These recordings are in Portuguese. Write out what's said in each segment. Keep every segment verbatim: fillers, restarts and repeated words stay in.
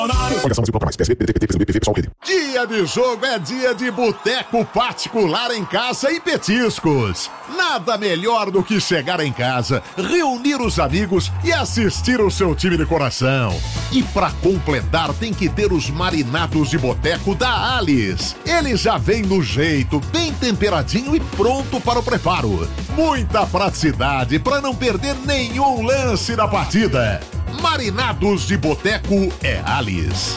Dia de jogo é dia de boteco particular em casa e petiscos. Nada melhor do que chegar em casa, reunir os amigos e assistir o seu time de coração. E pra completar tem que ter os marinados de boteco da Alice. Ele já vem no jeito, bem temperadinho e pronto para o preparo. Muita praticidade para não perder nenhum lance da partida. Marinados de boteco é Alice.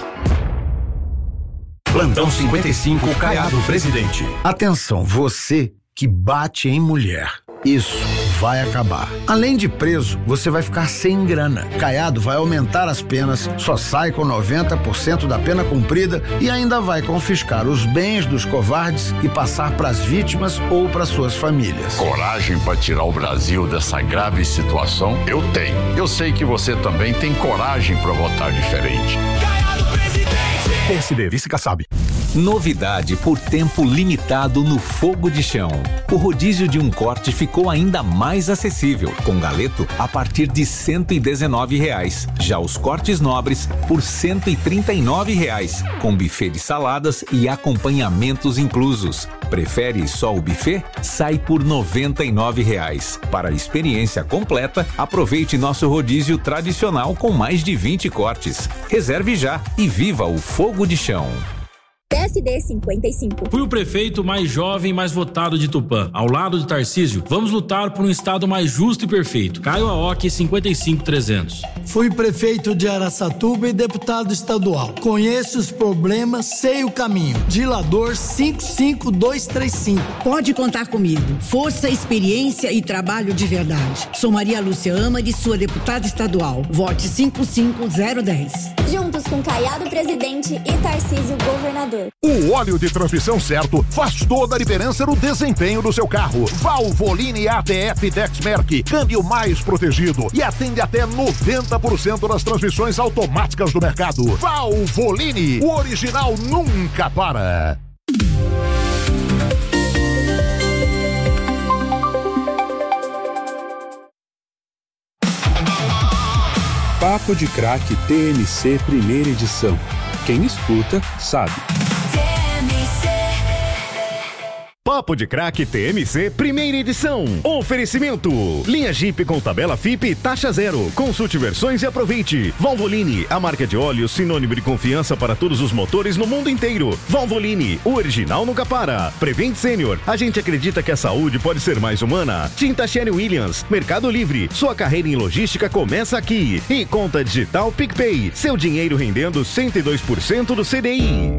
Plantão cinquenta e cinco, Caiado Presidente. Atenção, você que bate em mulher. Isso vai acabar. Além de preso, você vai ficar sem grana. Caiado vai aumentar as penas, só sai com noventa por cento da pena cumprida e ainda vai confiscar os bens dos covardes e passar para as vítimas ou para suas famílias. Coragem para tirar o Brasil dessa grave situação? Eu tenho. Eu sei que você também tem coragem para votar diferente. Caiado Presidente. P S D, Vice Kassab. Novidade por tempo limitado no Fogo de Chão. O rodízio de um corte ficou ainda mais acessível, com galeto a partir de cento e dezenove reais. Já os cortes nobres por cento e trinta e nove reais, com buffet de saladas e acompanhamentos inclusos. Prefere só o buffet? Sai por noventa e nove reais. Para a experiência completa, aproveite nosso rodízio tradicional com mais de vinte cortes. Reserve já e viva o Fogo de Chão. P S D cinquenta e cinco. Fui o prefeito mais jovem e mais votado de Tupã. Ao lado de Tarcísio, vamos lutar por um estado mais justo e perfeito. Caio Aoki, cinquenta e cinco trezentos. Fui prefeito de Araçatuba e deputado estadual. Conheço os problemas, sei o caminho. Dilador cinco cinco dois três cinco. Pode contar comigo. Força, experiência e trabalho de verdade. Sou Maria Lúcia Amari, sua deputada estadual. Vote cinco cinco zero um zero. Juntos com Caiado Presidente e Tarcísio Governador. O óleo de transmissão certo faz toda a diferença no desempenho do seu carro. Valvoline A T F Dexmerc, câmbio mais protegido e atende até noventa por cento das transmissões automáticas do mercado. Valvoline, o original nunca para. Papo de Craque T M C primeira edição. Quem escuta, sabe. Papo de Craque T M C, primeira edição. Oferecimento: linha Jeep com tabela F I P e taxa zero. Consulte versões e aproveite. Valvoline, a marca de óleo sinônimo de confiança para todos os motores no mundo inteiro. Valvoline, o original nunca para. Prevent Senior, a gente acredita que a saúde pode ser mais humana. Tinta Sherry Williams, Mercado Livre, sua carreira em logística começa aqui. E conta digital PicPay, seu dinheiro rendendo cento e dois por cento do C D I.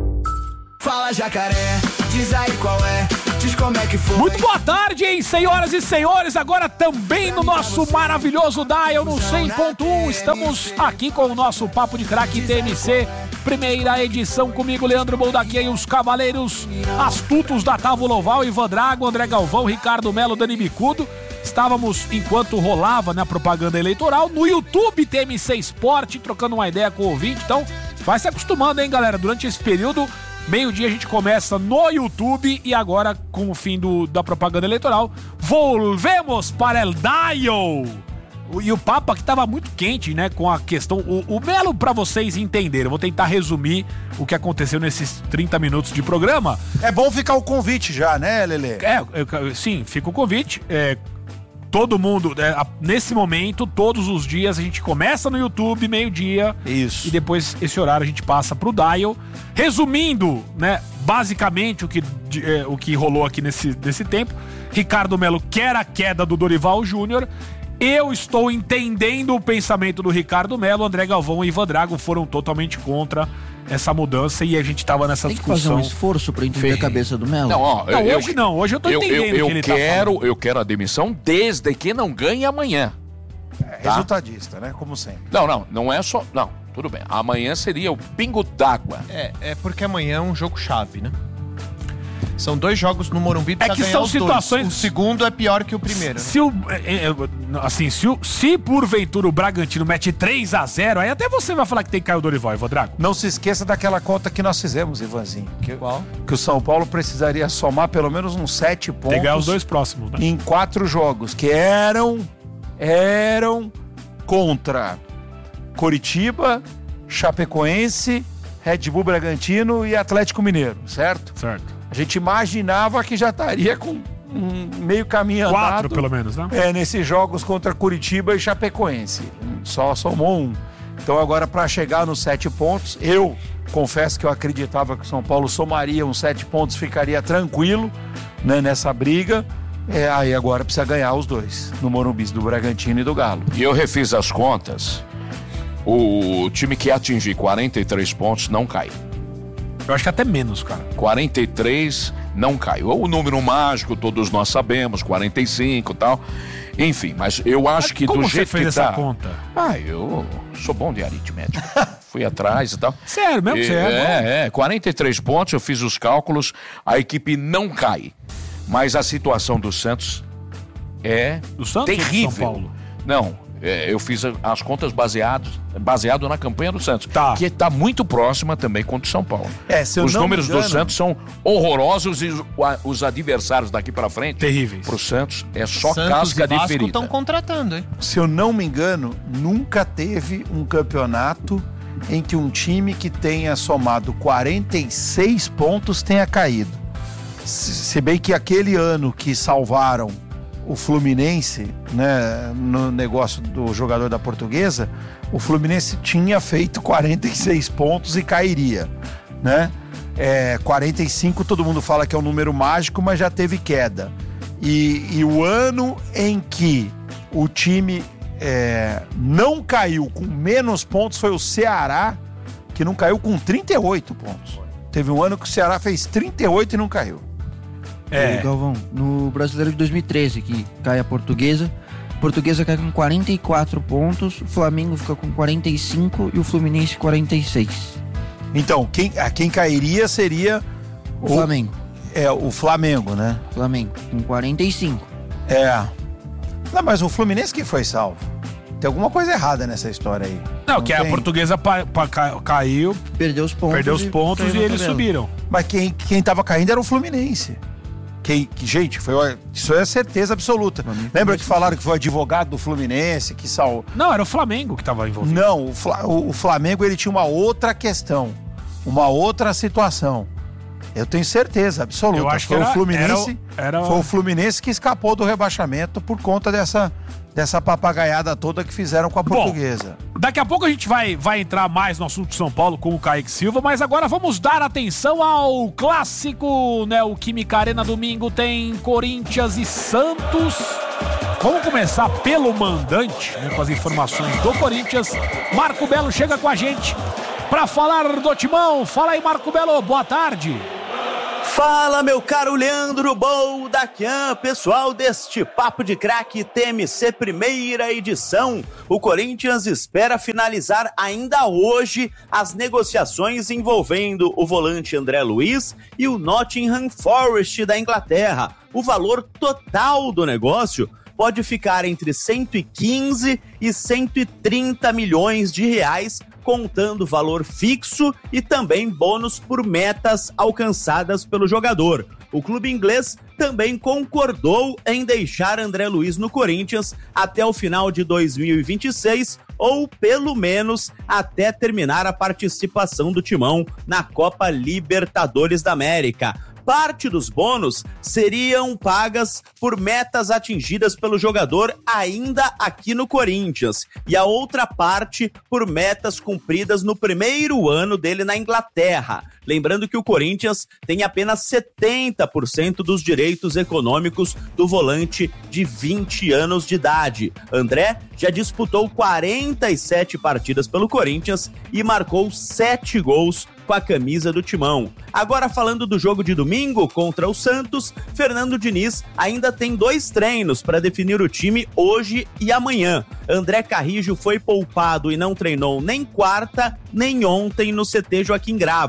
Fala, Jacaré, diz aí qual é, diz como é que foi. Muito boa tarde, hein, senhoras e senhores, agora também no nosso maravilhoso Dial no cem ponto um, estamos aqui com o nosso Papo de Craque T M C, primeira edição, comigo, Leandro Boldaquia e os cavaleiros astutos da Távola Oval, Ivan Drago, André Galvão, Ricardo Melo, Dani Bicudo. Estávamos, enquanto rolava, né, a propaganda eleitoral, no YouTube T M C Esporte, trocando uma ideia com o ouvinte, então vai se acostumando, hein, galera, durante esse período. Meio-dia a gente começa no YouTube e agora, com o fim do, da propaganda eleitoral, volvemos para El Dial. E o papo aqui tava muito quente, né, com a questão... O, o Melo, pra vocês entenderem, eu vou tentar resumir o que aconteceu nesses trinta minutos de programa. É bom ficar o convite já, né, Lelê? É, eu, sim, fica o convite. É, todo mundo, é, nesse momento, todos os dias, a gente começa no YouTube, meio-dia. Isso. E depois, esse horário, a gente passa pro Dial. Resumindo, né, basicamente o que, é, o que rolou aqui nesse, nesse tempo, Ricardo Melo quer a queda do Dorival Júnior. Eu estou entendendo o pensamento do Ricardo Melo. André Galvão e Ivan Drago foram totalmente contra essa mudança e a gente tava nessa Tem discussão. Tem que fazer um esforço pra entender Ferre. a cabeça do Melo. Não, ó, não eu, hoje eu, não. Hoje eu tô eu, entendendo eu, eu o que ele quero, tá falando. Eu quero a demissão desde que não ganhe amanhã. É, tá? Resultadista, né? Como sempre. Não, não. Não é só... Não, tudo bem. Amanhã seria o pingo d'água. É, é porque amanhã é um jogo-chave, né? São dois jogos no Morumbi. É que são situações... Dois. O segundo é pior que o primeiro. Se né? o, é, é, assim, se, o, se porventura o Bragantino mete três a zero, aí até você vai falar que tem que cair o Dorival, Ivan Drago. Não se esqueça daquela conta que nós fizemos, Ivanzinho. Que, Qual? Que o São Paulo precisaria somar pelo menos uns sete pontos. Tem que ganhar os dois próximos, né? Em quatro jogos, que eram, eram contra Coritiba, Chapecoense, Red Bull Bragantino e Atlético Mineiro, certo? Certo. A gente imaginava que já estaria com um meio caminho andado. Quatro, pelo menos, né? É, nesses jogos contra Curitiba e Chapecoense. Só somou um. Então agora, para chegar nos sete pontos, eu confesso que eu acreditava que o São Paulo somaria uns sete pontos, ficaria tranquilo, né, nessa briga. É, aí agora precisa ganhar os dois, no Morumbi, do Bragantino e do Galo. E eu refiz as contas. O time que atingir quarenta e três pontos não cai. Eu acho que até menos, cara. quarenta e três não cai. O número mágico, todos nós sabemos, quarenta e cinco e tal. Enfim, mas eu acho mas que do jeito que tá... Como você fez essa conta? Ah, eu sou bom de aritmética. Fui atrás e tal. Sério mesmo? E, Sério? É, é. quarenta e três pontos, eu fiz os cálculos, a equipe não cai. Mas a situação do Santos é do Santos terrível. Ou do São Paulo? Não, é, eu fiz as contas baseadas, baseado na campanha do Santos, tá. que está muito próxima também contra o São Paulo. É, se eu os não números me engano... do Santos são horrorosos e os, os adversários daqui para frente, terríveis. Pro Santos é só Santos casca e de Vasco ferida. Estão contratando, hein? Se eu não me engano, nunca teve um campeonato em que um time que tenha somado quarenta e seis pontos tenha caído. Se bem que aquele ano que salvaram o Fluminense, né, no negócio do jogador da Portuguesa, o Fluminense tinha feito quarenta e seis pontos e cairia, né? É, quarenta e cinco todo mundo fala que é um número mágico, mas já teve queda. E, e o ano em que o time é, não caiu com menos pontos foi o Ceará, que não caiu com trinta e oito pontos. Teve um ano que o Ceará fez trinta e oito e não caiu. É. Galvão, no Brasileiro de dois mil e treze, que cai a Portuguesa, a Portuguesa cai com quarenta e quatro pontos, o Flamengo fica com quarenta e cinco e o Fluminense quarenta e seis. Então, quem, a quem cairia seria o, o Flamengo. É, o Flamengo, né? Flamengo, com quarenta e cinco. É. Não, mas o Fluminense que foi salvo. Tem alguma coisa errada nessa história aí. Não, Não que tem... a Portuguesa pa, pa, ca, caiu, perdeu os pontos, perdeu os pontos e, e eles tabela. Subiram. Mas quem, quem tava caindo era o Fluminense. Que, que, gente, foi, isso é certeza absoluta. Lembra que falaram que foi o advogado do Fluminense que sal... Não, era o Flamengo que estava envolvido. Não, o, Fla, o, o Flamengo ele tinha uma outra questão, uma outra situação. Eu tenho certeza absoluta. Eu acho foi que era, o Fluminense, era, era... foi o Fluminense que escapou do rebaixamento por conta dessa dessa papagaiada toda que fizeram com a Portuguesa. Bom, daqui a pouco a gente vai, vai entrar mais no assunto de São Paulo com o Kaique Silva, mas agora vamos dar atenção ao clássico, né? O Química Arena domingo tem Corinthians e Santos. Vamos começar pelo mandante, né, com as informações do Corinthians. Marco Belo chega com a gente para falar do Timão. Fala aí, Marco Belo, boa tarde. Fala, meu caro Leandro Boldaquian, pessoal deste Papo de Craque T M C primeira edição. O Corinthians espera finalizar ainda hoje as negociações envolvendo o volante André Luiz e o Nottingham Forest da Inglaterra. O valor total do negócio pode ficar entre cento e quinze e cento e trinta milhões de reais, contando valor fixo e também bônus por metas alcançadas pelo jogador. O clube inglês também concordou em deixar André Luiz no Corinthians até o final de dois mil e vinte e seis, ou pelo menos até terminar a participação do Timão na Copa Libertadores da América. Parte dos bônus seriam pagas por metas atingidas pelo jogador ainda aqui no Corinthians, e a outra parte por metas cumpridas no primeiro ano dele na Inglaterra. Lembrando que o Corinthians tem apenas setenta por cento dos direitos econômicos do volante de vinte anos de idade. André já disputou quarenta e sete partidas pelo Corinthians e marcou sete gols com a camisa do Timão. Agora, falando do jogo de domingo contra o Santos, Fernando Diniz ainda tem dois treinos para definir o time hoje e amanhã. André Carrijo foi poupado e não treinou nem quarta nem ontem no C T Joaquim Grava.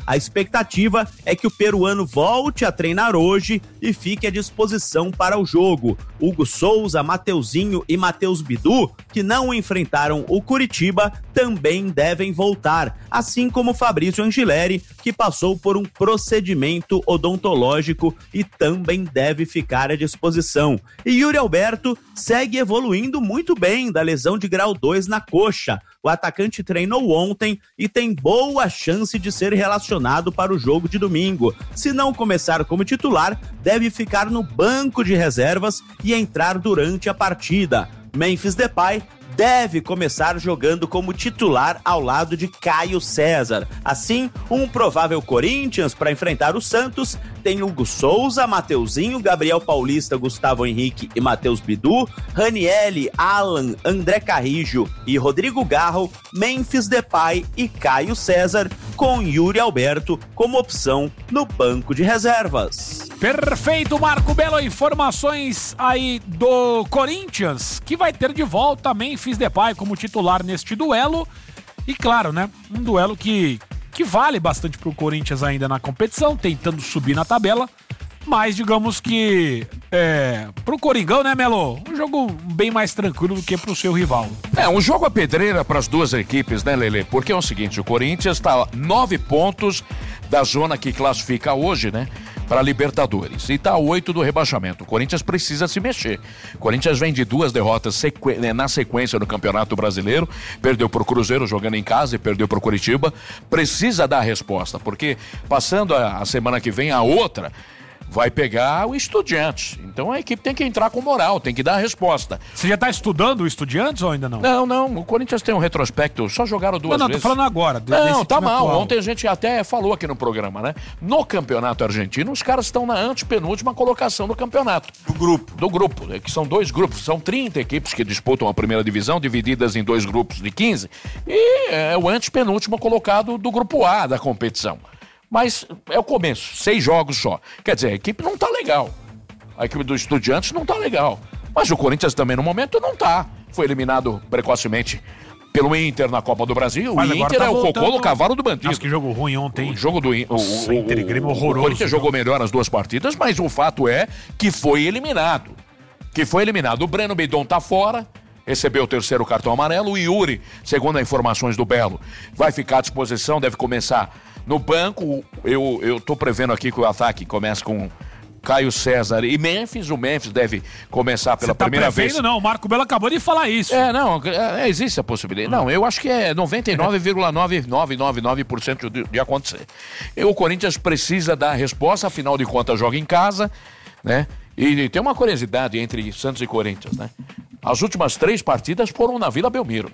A expectativa é que o peruano volte a treinar hoje e fique à disposição para o jogo. Hugo Souza, Mateuzinho e Matheus Bidu, que não enfrentaram o Curitiba, também devem voltar, assim como Fabrício Angileri, que passou por um procedimento odontológico e também deve ficar à disposição. E Yuri Alberto segue evoluindo muito bem da lesão de grau dois na coxa. O atacante treinou ontem e tem boa chance de ser relacionado para o jogo de domingo. Se não começar como titular, deve ficar no banco de reservas e entrar durante a partida. Memphis Depay deve começar jogando como titular ao lado de Caio César. Assim, um provável Corinthians para enfrentar o Santos tem Hugo Souza, Mateuzinho, Gabriel Paulista, Gustavo Henrique e Matheus Bidu, Ranielli, Alan, André Carrijo e Rodrigo Garro, Memphis Depay e Caio César, com Yuri Alberto como opção no banco de reservas. Perfeito, Marco Belo. Informações aí do Corinthians, que vai ter de volta Memphis Depay como titular neste duelo. E claro, né, um duelo que, que vale bastante pro Corinthians ainda na competição, tentando subir na tabela. Mas digamos que é, pro Coringão, né, Melo? Um jogo bem mais tranquilo do que pro seu rival. É, um jogo a pedreira para as duas equipes, né, Lelê? Porque é o seguinte, o Corinthians está nove pontos da zona que classifica hoje, né, para Libertadores. E tá oito do rebaixamento. O Corinthians precisa se mexer. O Corinthians vem de duas derrotas sequ... na sequência no Campeonato Brasileiro. Perdeu pro Cruzeiro jogando em casa e perdeu pro Curitiba. Precisa dar a resposta, porque passando a, a semana que vem a outra, vai pegar o Estudiantes. Então a equipe tem que entrar com moral, tem que dar a resposta. Você já tá estudando o Estudiantes ou ainda não? Não, não. O Corinthians tem um retrospecto, só jogaram duas não, não, vezes. Não, tô falando agora. Não, tá mal. Atual. Ontem a gente até falou aqui no programa, né? No Campeonato Argentino, os caras estão na antepenúltima colocação do campeonato. Do grupo. Do grupo, né? Que são dois grupos. São trinta equipes que disputam a primeira divisão, divididas em dois grupos de quinze. E é o antepenúltimo colocado do grupo A da competição. Mas é o começo, seis jogos só. Quer dizer, a equipe não tá legal. A equipe do Estudiantes não tá legal. Mas o Corinthians também no momento não tá. Foi eliminado precocemente pelo Inter na Copa do Brasil. Mas o Inter tá é o cocô do cavalo do bandido. Acho que jogo ruim ontem. O jogo do o, Nossa, o, Inter e Grêmio horroroso. O Corinthians jogou melhor as duas partidas, mas o fato é que foi eliminado. Que foi eliminado. O Breno Bidon tá fora. Recebeu o terceiro cartão amarelo. O Yuri, segundo as informações do Belo, vai ficar à disposição, deve começar no banco. Eu, eu tô prevendo aqui que o ataque começa com Caio César e Memphis. O Memphis deve começar pela Você tá primeira vez. Não, o Marco Belo acabou de falar isso. É, não, é, existe a possibilidade. Não, eu acho que é noventa e nove vírgula nove nove nove nove por cento de, de acontecer. E o Corinthians precisa dar a resposta, afinal de contas joga em casa, né? E tem uma curiosidade entre Santos e Corinthians, né? As últimas três partidas foram na Vila Belmiro.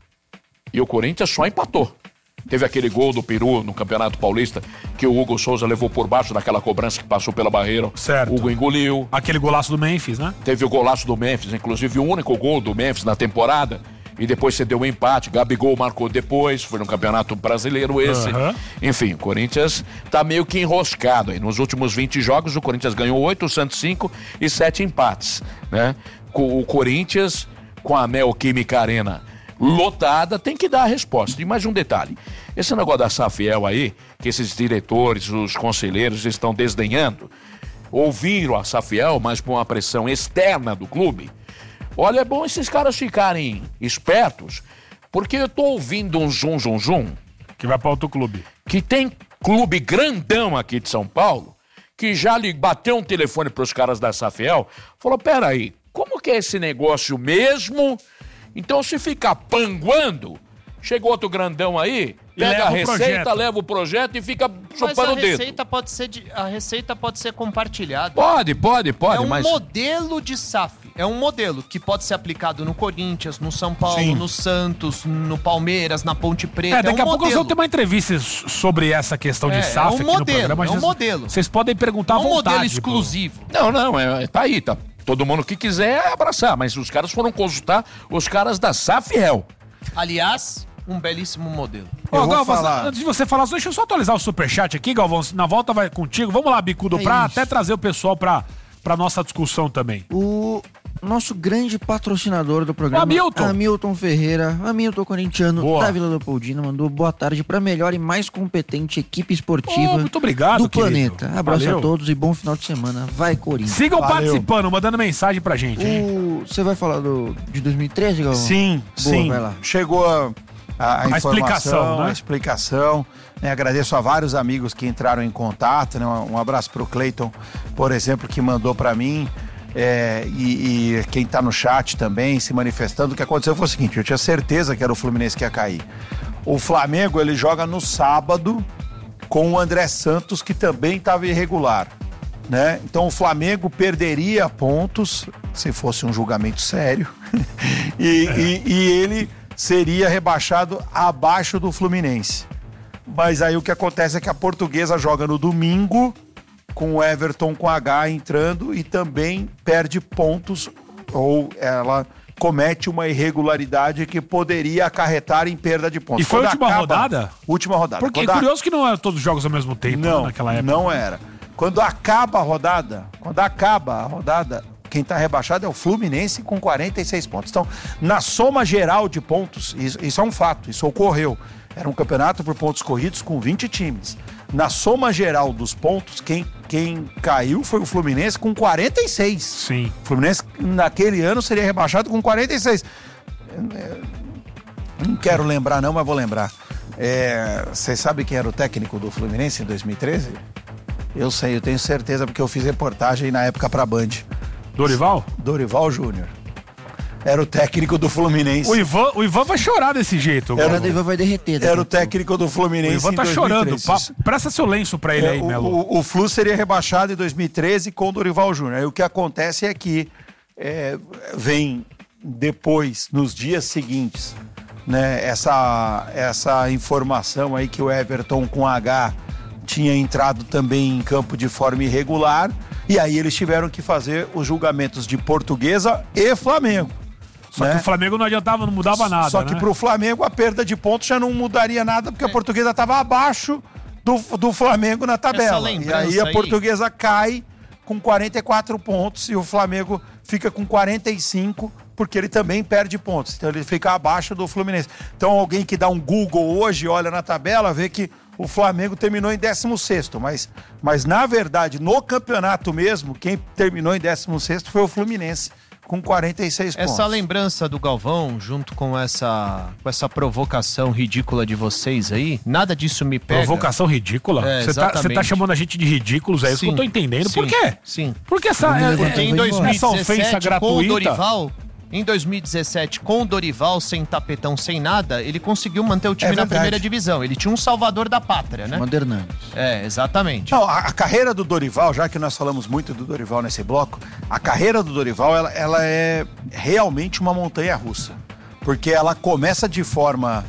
E o Corinthians só empatou. Teve aquele gol do Peru no Campeonato Paulista que o Hugo Souza levou por baixo daquela cobrança que passou pela barreira. Certo. O Hugo engoliu. Aquele golaço do Memphis, né? Teve o golaço do Memphis, inclusive o único gol do Memphis na temporada. E depois você deu um empate. Gabigol marcou depois. Foi no Campeonato Brasileiro esse. Uhum. Enfim, o Corinthians tá meio que enroscado aí. Nos últimos vinte jogos, o Corinthians ganhou oito, o Santos cinco e sete empates, né? O Corinthians, com a Neoquímica Arena lotada, tem que dar a resposta. E mais um detalhe, esse negócio da Safiel aí, que esses diretores, os conselheiros estão desdenhando, ouviram a Safiel, mas com uma pressão externa do clube. Olha, é bom esses caras ficarem espertos, porque eu tô ouvindo um zum, zum, zum. Que vai para outro clube. Que tem clube grandão aqui de São Paulo, que já lhe bateu um telefone pros caras da Safiel, falou, peraí, como que é esse negócio mesmo? Então se ficar panguando, chega outro grandão aí, pega a receita, leva o projeto e fica chupando o dedo. Mas a receita pode ser de, a receita pode ser compartilhada. Pode, pode, pode. É um mas... modelo de S A F. É um modelo que pode ser aplicado no Corinthians, no São Paulo, Sim. no Santos, no Palmeiras, na Ponte Preta. É, daqui é um a pouco modelo. nós vamos ter uma entrevista sobre essa questão de é, S A F é um aqui modelo, no programa. É um vocês, modelo. Vocês podem perguntar é à um vontade. modelo exclusivo. Pô. Não, não, é, tá aí, tá. Todo mundo que quiser abraçar, mas os caras foram consultar os caras da Safiel. Aliás, um belíssimo modelo. Ô, Galvão, antes de você falar, deixa eu só atualizar o superchat aqui, Galvão. Na volta vai contigo. Vamos lá, Bicudo, é pra isso. até trazer o pessoal pra, pra nossa discussão também. O, nosso grande patrocinador do programa, Hamilton. Hamilton Ferreira, Hamilton corintiano Boa. da Vila Leopoldina, mandou boa tarde para a melhor e mais competente equipe esportiva oh, muito obrigado, do querido. planeta. Abraço Valeu. a todos e bom final de semana. Vai, Corinthians. Sigam Valeu. participando, mandando mensagem pra gente, hein? Você vai falar do, de dois mil e treze, Galvão? Sim, Boa, sim. vai lá. Chegou a, a, a, A informação, explicação, né? a explicação. Né? Agradeço a vários amigos que entraram em contato. Né? Um, um abraço pro Cleiton, por exemplo, que mandou para mim. É, e, e quem tá no chat também se manifestando. O que aconteceu foi o seguinte: eu tinha certeza que era o Fluminense que ia cair. O Flamengo, ele joga no sábado com o André Santos, que também estava irregular. Né? Então o Flamengo perderia pontos se fosse um julgamento sério e, é. e, e ele seria rebaixado abaixo do Fluminense. Mas aí o que acontece é que a Portuguesa joga no domingo com o Everton com H entrando e também perde pontos, ou ela comete uma irregularidade que poderia acarretar em perda de pontos. E foi a última acaba, rodada? Última rodada. Porque é Quando curioso a... que não eram todos os jogos ao mesmo tempo, não, né, naquela época. Não era. Quando acaba a rodada, quando acaba a rodada, quem está rebaixado é o Fluminense com quarenta e seis pontos. Então, na soma geral de pontos, isso, isso é um fato, isso ocorreu. Era um campeonato por pontos corridos com vinte times. Na soma geral dos pontos, quem, quem caiu foi o Fluminense com quarenta e seis. Sim. O Fluminense, naquele ano, seria rebaixado com quarenta e seis. Não quero lembrar não, mas vou lembrar. Vocês é, sabem quem era o técnico do Fluminense em dois mil e treze? Eu sei, eu tenho certeza, porque eu fiz reportagem na época pra Band. Dorival? Dorival Júnior. Era o técnico do Fluminense. O Ivan, o Ivan vai chorar desse jeito. Era o Ivan vai derreter. Era o técnico do Fluminense. O Ivan tá em dois mil e treze. chorando. Pa, presta seu lenço pra ele é, aí, o, Melo. O, o Flu seria rebaixado em dois mil e treze com o Dorival Júnior. Aí o que acontece é que é, vem depois, nos dias seguintes, né, essa, essa informação aí que o Everton com H tinha entrado também em campo de forma irregular, e aí eles tiveram que fazer os julgamentos de Portuguesa e Flamengo. Só né? que o Flamengo não adiantava, não mudava nada. Só que né? pro Flamengo a perda de pontos já não mudaria nada, porque é. a Portuguesa estava abaixo do, do Flamengo na tabela. E aí a Portuguesa aí... cai com quarenta e quatro pontos e o Flamengo fica com quarenta e cinco, porque ele também perde pontos. Então ele fica abaixo do Fluminense. Então alguém que dá um Google hoje, olha na tabela, vê que o Flamengo terminou em décimo sexto, mas, mas na verdade, no campeonato mesmo, quem terminou em décimo sexto foi o Fluminense, com quarenta e seis pontos. Essa lembrança do Galvão, junto com essa, com essa provocação ridícula de vocês aí, nada disso me pega. Provocação ridícula? Você é, tá, tá chamando a gente de ridículos, é isso que eu tô entendendo. Sim, Por quê? Sim. Por que essa, é, Porque em dois mil e dezessete, essa ofensa gratuita? Com o Dorival, em dois mil e dezessete, com o Dorival, sem tapetão, sem nada, ele conseguiu manter o time é na primeira divisão. Ele tinha um salvador da pátria, né? Modernanos. É, exatamente. Não, a, a carreira do Dorival, já que nós falamos muito do Dorival nesse bloco, a carreira do Dorival, ela, ela é realmente uma montanha-russa. Porque ela começa de forma,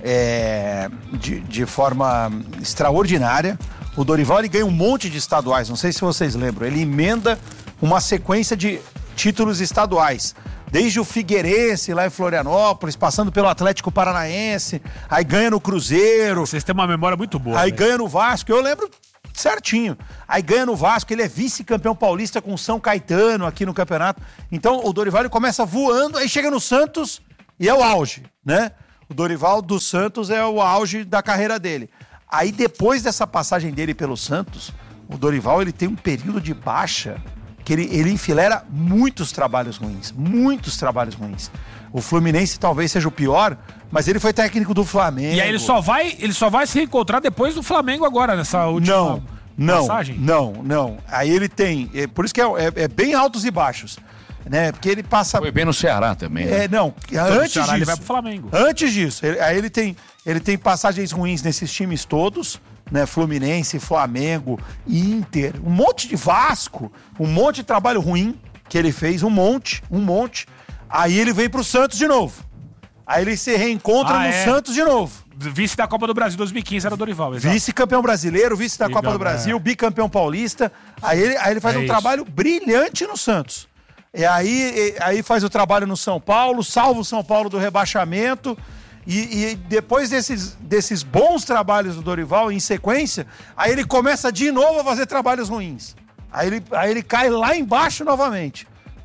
é, de, de forma extraordinária. O Dorival, ele ganha um monte de estaduais, não sei se vocês lembram. Ele emenda uma sequência de títulos estaduais. Desde o Figueirense, lá em Florianópolis, passando pelo Atlético Paranaense, aí ganha no Cruzeiro. Vocês têm uma memória muito boa. Aí né? ganha no Vasco, eu lembro certinho. Aí ganha no Vasco, ele é vice-campeão paulista com São Caetano aqui no campeonato. Então o Dorival ele começa voando, aí chega no Santos e é o auge, né? O Dorival do Santos é o auge da carreira dele. Aí depois dessa passagem dele pelo Santos, o Dorival ele tem um período de baixa que ele, ele enfilera muitos trabalhos ruins, muitos trabalhos ruins. O Fluminense talvez seja o pior, mas ele foi técnico do Flamengo. E aí ele só vai, ele só vai se reencontrar depois do Flamengo agora, nessa última não, não, passagem? Não, não. Aí ele tem, é, por isso que é, é, é bem altos e baixos, né? Porque ele passa... Foi bem no Ceará também, né? É, não, então, antes Ceará, disso... ele vai pro Flamengo. Antes disso, ele, aí ele tem, ele tem passagens ruins nesses times todos, né? Fluminense, Flamengo, Inter, um monte de Vasco, um monte de trabalho ruim que ele fez, um monte, um monte. Aí ele vem pro Santos de novo. Aí ele se reencontra ah, no é. Santos de novo. Vice da Copa do Brasil dois mil e quinze era Dorival, exato. Vice-campeão brasileiro, vice da Copa do Brasil, é. bicampeão paulista. Aí ele, aí ele faz é um isso. trabalho brilhante no Santos. E aí, e, aí faz o trabalho no São Paulo, salva o São Paulo do rebaixamento. E, e depois desses, desses bons trabalhos do Dorival, em sequência, aí ele começa de novo a fazer trabalhos ruins. Aí ele, aí ele cai lá embaixo novamente.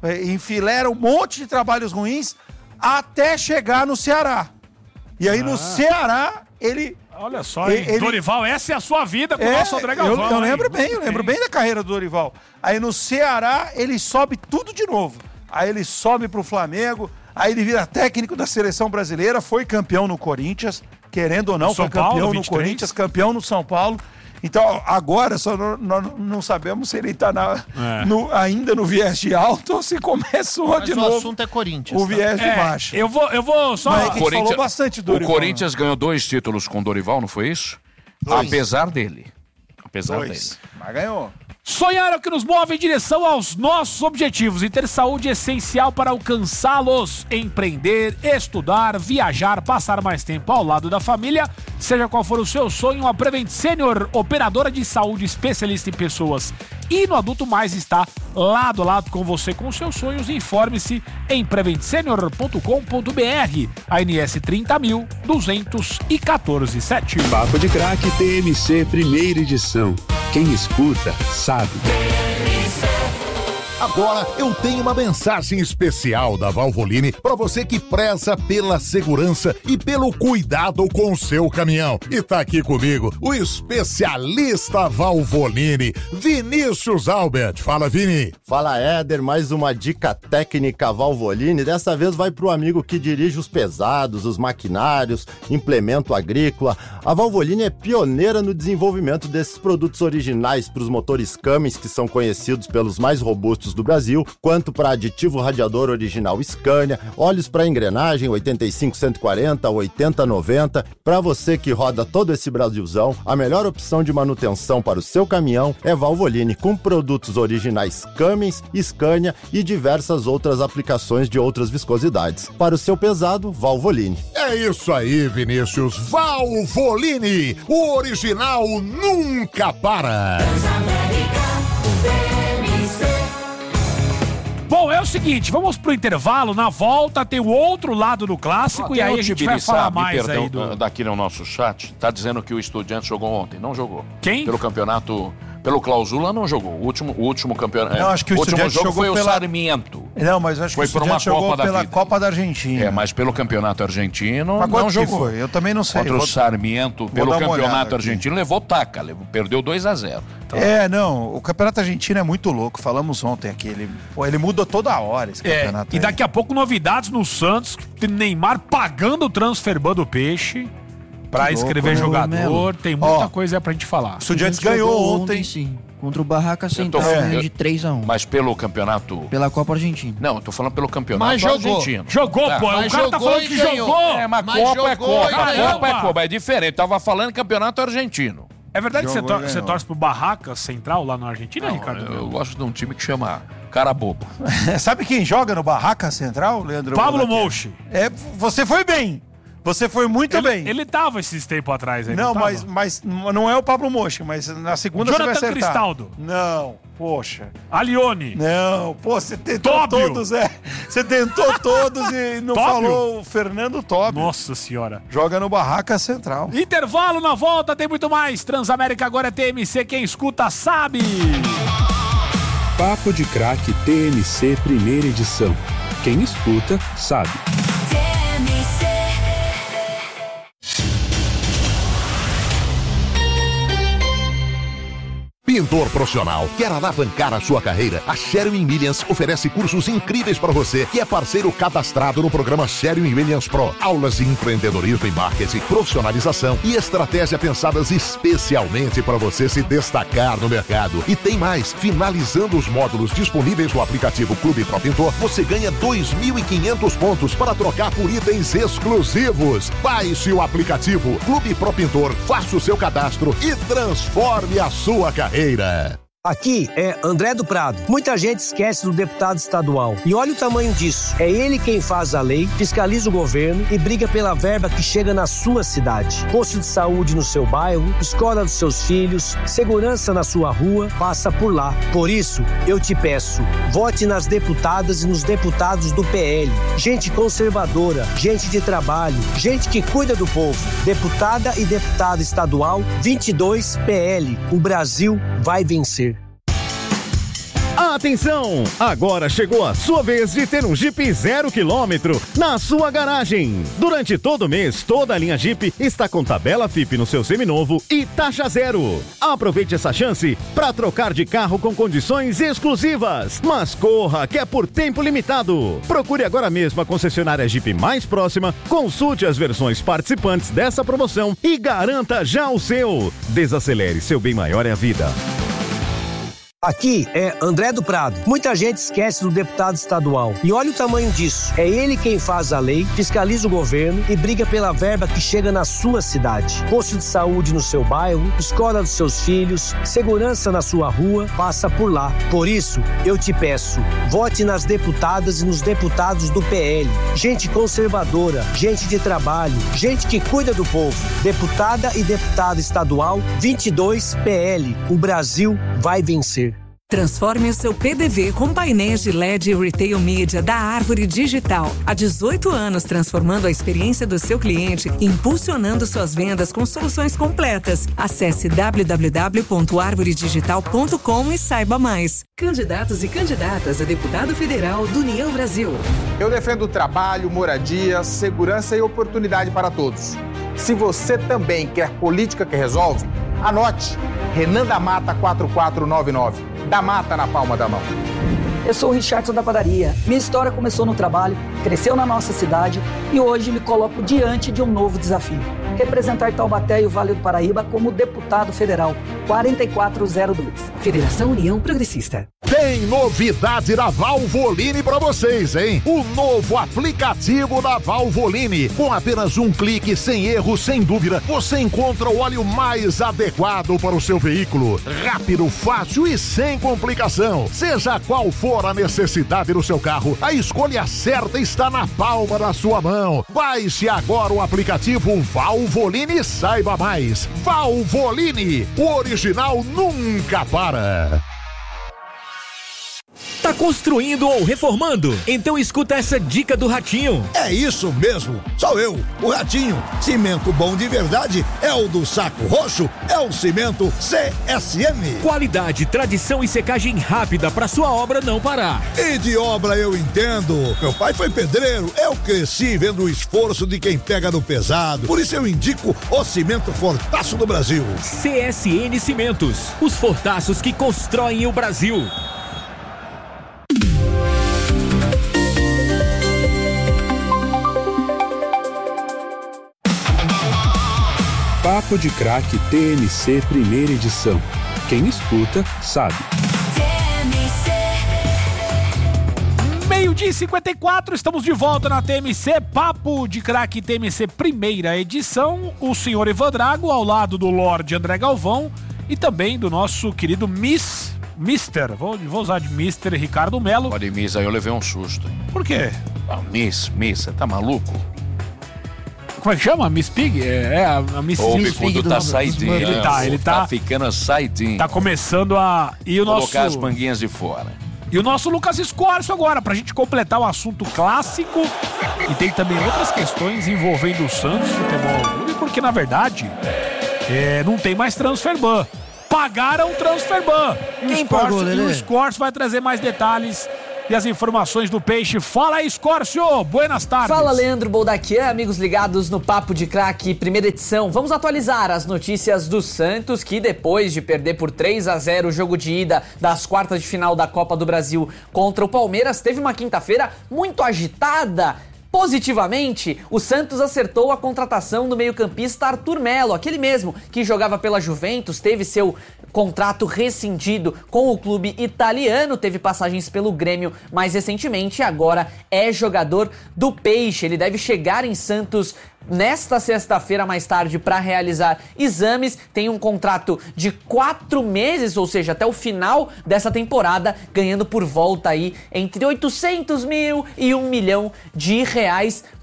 Enfilera um monte de trabalhos ruins até chegar no Ceará. E aí ah. no Ceará, ele... Olha só, hein? Ele... Dorival, essa é a sua vida com é, o nosso André Galvão. Eu, eu lembro bem, eu lembro bem da carreira do Dorival. Aí no Ceará, ele sobe tudo de novo. Aí ele sobe pro Flamengo, aí ele vira técnico da seleção brasileira, foi campeão no Corinthians, querendo ou não, foi campeão Paulo, no Corinthians, campeão no São Paulo. Então, agora, só não, não, não sabemos se ele está é. ainda no viés de alto ou se começou Mas de o novo. O assunto é Corinthians. O viés tá? de baixo. É, eu, vou, eu vou só... Mas é que a gente falou bastante do Dorival. O Corinthians né? ganhou dois títulos com o Dorival, não foi isso? Dois. Apesar dele. Apesar dois. dele. Mas ganhou. Sonhar é o que nos move em direção aos nossos objetivos e ter saúde é essencial para alcançá-los. Empreender, estudar, viajar, passar mais tempo ao lado da família. Seja qual for o seu sonho, a Prevent Senior, operadora de saúde especialista em pessoas e no adulto mais, está lado a lado com você com os seus sonhos. Informe-se em prevent senior ponto com ponto b r. A N S trinta mil duzentos e quatorze sete. Papo de Craque T M C, primeira edição. Quem escuta, sabe. Agora eu tenho uma mensagem especial da Valvoline para você que preza pela segurança e pelo cuidado com o seu caminhão. E tá aqui comigo o especialista Valvoline, Vinícius Albert. Fala, Vini. Fala, Éder. Mais uma dica técnica Valvoline. Dessa vez vai pro amigo que dirige os pesados, os maquinários, implemento agrícola. A Valvoline é pioneira no desenvolvimento desses produtos originais para os motores Cummins, que são conhecidos pelos mais robustos do Brasil, quanto para aditivo radiador original Scania, óleos para engrenagem oitenta e cinco cento e quarenta, oitenta noventa. Para você que roda todo esse Brasilzão, a melhor opção de manutenção para o seu caminhão é Valvoline, com produtos originais Cummins, Scania e diversas outras aplicações de outras viscosidades. Para o seu pesado, Valvoline. É isso aí, Vinícius. Valvoline, o original nunca para. Bom, é o seguinte, vamos pro intervalo, na volta tem o outro lado do clássico ah, e aí a gente vai falar mais perdão, aí do... Daqui no nosso chat, tá dizendo que o Estudiantes jogou ontem, não jogou. Quem? Pelo campeonato, pelo Clausula não jogou, o último, o último campeonato... Não, acho que o, o último jogo jogou foi pela... o Sarmiento. Não, mas acho foi que o Estudiantes jogou pela da Copa da Argentina. É, mas pelo campeonato argentino mas não jogou. Foi? Eu também não sei. Contra o Sarmiento, pelo campeonato argentino, levou taca, levou, perdeu dois a zero. Então... É, não, o campeonato argentino é muito louco, falamos ontem aqui, ele, pô, ele muda toda hora esse é, campeonato. E daqui a pouco novidades no Santos, Neymar pagando o transfer do Peixe pra que escrever louco, jogador, meu. Tem muita Ó, coisa aí pra gente falar. O Estudiantes ganhou ontem, sim. Contra o Barraca Central, é. de três a um. Mas pelo campeonato... Pela Copa Argentina. Não, eu tô falando pelo campeonato mas jogou. argentino. Jogou, tá. pô. Mas o cara tá falando que ganhou. jogou. É, mas, mas Copa é Copa. A Copa é Copa. É diferente. Tava falando campeonato argentino. É verdade jogou, que você, to você torce pro Barraca Central lá na Argentina, não, Ricardo? Eu, eu gosto de um time que chama Cara Bobo. Sabe quem joga no Barraca Central, Leandro? Pablo Mouchi. É, você foi bem. Você foi muito ele, bem. Ele tava esses tempos atrás aí. Não, não mas, mas não é o Pablo Mocha, mas na segunda Jonathan você vai acertar. Cristaldo. Não, poxa. Alione. Não, pô, você tentou Tóbio. todos, é. Você tentou todos e não Tóbio. falou o Fernando Tóbio. Nossa senhora. Joga no Barraca Central. Intervalo, na volta tem muito mais. Transamérica agora é T M C, quem escuta sabe. Papo de Craque T M C, primeira edição. Quem escuta sabe. Pintor profissional, quer alavancar a sua carreira? A Sherwin Williams oferece cursos incríveis para você, que é parceiro cadastrado no programa Sherwin Williams Pro. Aulas de empreendedorismo e marketing, profissionalização e estratégia pensadas especialmente para você se destacar no mercado. E tem mais, finalizando os módulos disponíveis no aplicativo Clube Pro Pintor, você ganha dois mil e quinhentos pontos para trocar por itens exclusivos. Baixe o aplicativo Clube Pro Pintor, faça o seu cadastro e transforme a sua carreira. Aqui é André do Prado. Muita gente esquece do deputado estadual. E olha o tamanho disso. É ele quem faz a lei, fiscaliza o governo e briga pela verba que chega na sua cidade. Posto de saúde no seu bairro, escola dos seus filhos, segurança na sua rua, passa por lá. Por isso, eu te peço, vote nas deputadas e nos deputados do P L. Gente conservadora, gente de trabalho, gente que cuida do povo. Deputada e deputado estadual vinte e dois P L. O Brasil vai vencer. A Atenção! Agora chegou a sua vez de ter um Jeep zero quilômetro na sua garagem. Durante todo o mês, toda a linha Jeep está com tabela F I P no seu seminovo e taxa zero. Aproveite essa chance para trocar de carro com condições exclusivas. Mas corra, que é por tempo limitado. Procure agora mesmo a concessionária Jeep mais próxima, consulte as versões participantes dessa promoção e garanta já o seu. Desacelere, seu bem maior é a vida. Aqui é André do Prado. Muita gente esquece do deputado estadual. E olha o tamanho disso. É ele quem faz a lei, fiscaliza o governo e briga pela verba que chega na sua cidade. Posto de saúde no seu bairro, escola dos seus filhos, segurança na sua rua, passa por lá. Por isso, eu te peço, vote nas deputadas e nos deputados do P L. Gente conservadora, gente de trabalho, gente que cuida do povo. Deputada e deputado estadual, vinte e dois P L. O Brasil vai vencer. Transforme o seu P D V com painéis de L E D e Retail Media da Árvore Digital. Há dezoito anos transformando a experiência do seu cliente e impulsionando suas vendas com soluções completas. Acesse w w w ponto árvore digital ponto com e saiba mais. Candidatos e candidatas a deputado federal do União Brasil. Eu defendo trabalho, moradia, segurança e oportunidade para todos. Se você também quer política que resolve, anote Renan da Mata quatro quatro nove nove. Da Mata na palma da mão. Eu sou o Richardson da Padaria. Minha história começou no trabalho, cresceu na nossa cidade e hoje me coloco diante de um novo desafio. Representar Taubaté e o Vale do Paraíba como deputado federal quatro quatro zero dois. Federação União Progressista. Tem novidade da Valvoline pra vocês, hein? O novo aplicativo da Valvoline. Com apenas um clique, sem erro, sem dúvida, você encontra o óleo mais adequado para o seu veículo. Rápido, fácil e sem complicação. Seja qual for a necessidade do seu carro, a escolha certa está na palma da sua mão. Baixe agora o aplicativo Valvoline e saiba mais. Valvoline, o original nunca para. Tá construindo ou reformando? Então escuta essa dica do Ratinho. É isso mesmo, sou eu, o Ratinho. Cimento bom de verdade é o do Saco Roxo, é o cimento C S M. Qualidade, tradição e secagem rápida para sua obra não parar. E de obra eu entendo. Meu pai foi pedreiro, eu cresci vendo o esforço de quem pega no pesado. Por isso eu indico o cimento Fortaço do Brasil. C S N Cimentos, os fortaços que constroem o Brasil. Papo de Craque T M C primeira edição. Quem escuta, sabe. Meio-dia e cinquenta e quatro, estamos de volta na T M C, Papo de Craque T M C primeira edição. O senhor Ivan Drago ao lado do Lorde André Galvão e também do nosso querido Miss... Mister, vou, vou usar de Mister Ricardo Melo. Pode Miss, aí eu levei um susto. Por quê? Ah, Miss, Miss, você tá maluco? Como é que chama? Miss Pig? É, é a, a Miss O Miss bicudo tá saidinho. Ele tá, ele tá, tá ficando saidinho. Tá começando a... E o Colocar nosso... as manguinhas de fora. E o nosso Lucas Escorço agora, pra gente completar o assunto clássico. E tem também outras questões envolvendo o Santos Futebol Clube, porque na verdade é, não tem mais transferban. Pagaram o transferban. Quem pagou, Lelê? E o Escorço vai trazer mais detalhes e as informações do Peixe. Fala aí, Escorcio! Buenas tardes! Fala, Leandro Boldaquian, amigos ligados no Papo de Craque, primeira edição. Vamos atualizar as notícias do Santos, que depois de perder por três a zero o jogo de ida das quartas de final da Copa do Brasil contra o Palmeiras, teve uma quinta-feira muito agitada. Positivamente, o Santos acertou a contratação do meio-campista Arthur Melo, aquele mesmo que jogava pela Juventus, teve seu contrato rescindido com o clube italiano, teve passagens pelo Grêmio mais recentemente e agora é jogador do Peixe. Ele deve chegar em Santos nesta sexta-feira mais tarde para realizar exames, tem um contrato de quatro meses, ou seja, até o final dessa temporada, ganhando por volta aí entre oitocentos mil e um milhão de reais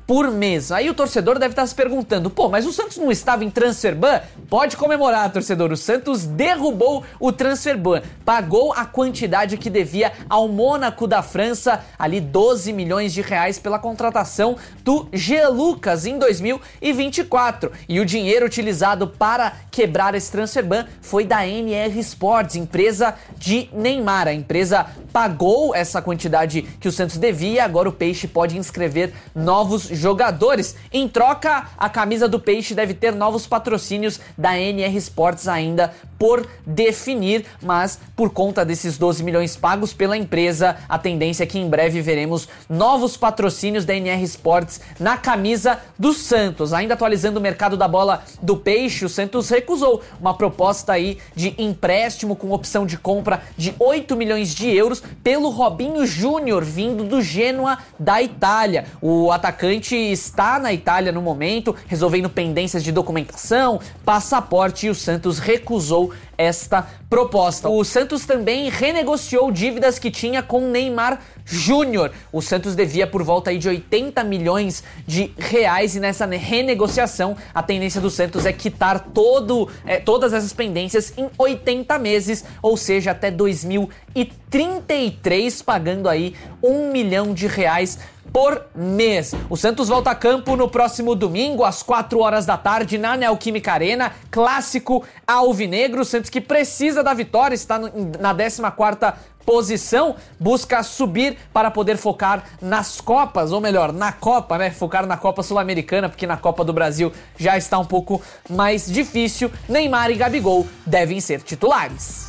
por mês. Aí o torcedor deve estar se perguntando, pô, mas o Santos não estava em Transferban? Pode comemorar, torcedor. O Santos derrubou o Transferban, pagou a quantidade que devia ao Mônaco da França, ali doze milhões de reais pela contratação do G. Lucas em dois mil e vinte e quatro. E o dinheiro utilizado para quebrar esse Transferban foi da N R Sports, empresa de Neymar. A empresa pagou essa quantidade que o Santos devia e agora o Peixe pode inscrever novos jogadores. Em troca, a camisa do Peixe deve ter novos patrocínios da N R Sports ainda por definir, mas por conta desses doze milhões pagos pela empresa, a tendência é que em breve veremos novos patrocínios da N R Sports na camisa do Santos. Ainda atualizando o mercado da bola do Peixe, o Santos recusou uma proposta aí de empréstimo com opção de compra de oito milhões de euros pelo Robinho Júnior, vindo do Genoa da Itália. O atacante está na Itália no momento, resolvendo pendências de documentação, passaporte, e o Santos recusou esta proposta. O Santos também renegociou dívidas que tinha com Neymar Júnior. O Santos devia por volta aí de oitenta milhões de reais e nessa renegociação a tendência do Santos é quitar todo, é, todas essas pendências em oitenta meses, ou seja, até dois mil e trinta e três, pagando aí um milhão de reais por mês. O Santos volta a campo no próximo domingo, às quatro horas da tarde, na Neoquímica Arena, clássico alvinegro. O Santos que precisa da vitória, está no, na décima quarta posição, busca subir para poder focar nas Copas, ou melhor, na Copa, né? Focar na Copa Sul-Americana, porque na Copa do Brasil já está um pouco mais difícil. Neymar e Gabigol devem ser titulares.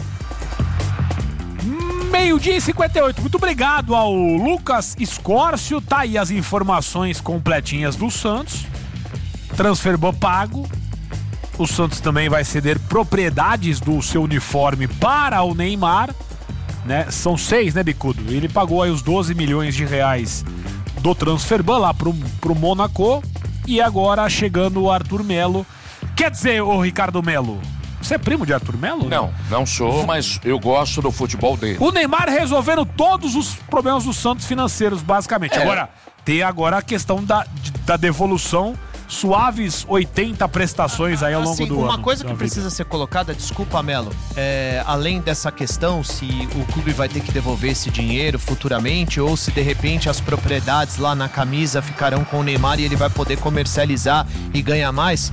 Meio-dia e cinquenta e oito. Muito obrigado ao Lucas Escórcio. Tá aí as informações completinhas do Santos. Transferban pago. O Santos também vai ceder propriedades do seu uniforme para o Neymar, né? São seis, né, Bicudo? Ele pagou aí os doze milhões de reais do Transferban lá pro, pro Mônaco. E agora chegando o Arthur Melo. Quer dizer, ô Ricardo Melo, você é primo de Arthur Melo? Não, não sou, mas eu gosto do futebol dele. O Neymar resolvendo todos os problemas do Santos financeiros, basicamente. É. Agora, tem agora a questão da, da devolução, suaves oitenta prestações aí ao longo assim, do uma ano. Uma coisa que precisa ser colocada, desculpa, Melo, é, além dessa questão, se o clube vai ter que devolver esse dinheiro futuramente ou se de repente as propriedades lá na camisa ficarão com o Neymar e ele vai poder comercializar e ganhar mais.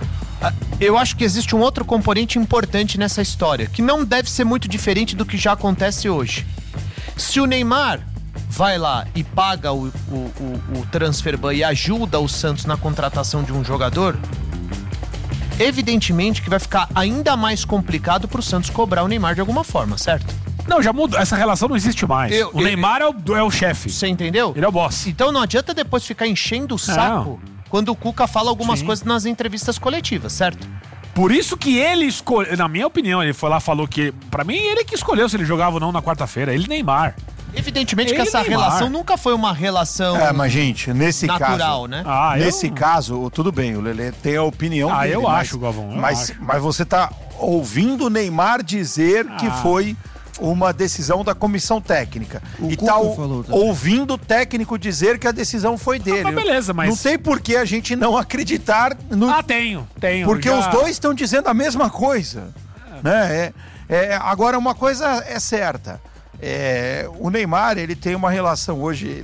Eu acho que existe um outro componente importante nessa história, que não deve ser muito diferente do que já acontece hoje. Se o Neymar vai lá e paga o, o, o, o Transferban e ajuda o Santos na contratação de um jogador, evidentemente que vai ficar ainda mais complicado pro Santos cobrar o Neymar de alguma forma, certo? Não, já mudou. Essa relação não existe mais. Eu, o eu, Neymar eu, é o, é o chefe. Você entendeu? Ele é o boss. Então não adianta depois ficar enchendo o saco não. quando o Cuca fala algumas Sim. coisas nas entrevistas coletivas, certo? Por isso que ele escolheu, na minha opinião, ele foi lá e falou que, pra mim, ele que escolheu se ele jogava ou não na quarta-feira. Ele Neymar. Evidentemente ele que essa Neymar. relação nunca foi uma relação É, mas gente, nesse natural, caso, né? Ah, nesse eu... caso, tudo bem, o Lelê tem a opinião ah, dele. eu mas, acho, Galvão, eu mas, acho. mas você tá ouvindo o Neymar dizer ah. que foi uma decisão da comissão técnica. O e Cuca tá falou também. ouvindo o técnico dizer que a decisão foi dele. Ah, mas beleza, mas... Não tem por que a gente não acreditar no... Ah, tenho, tenho. Porque já... os dois estão dizendo a mesma coisa. É. Né? É, é, agora, uma coisa é certa. É, o Neymar, ele tem uma relação hoje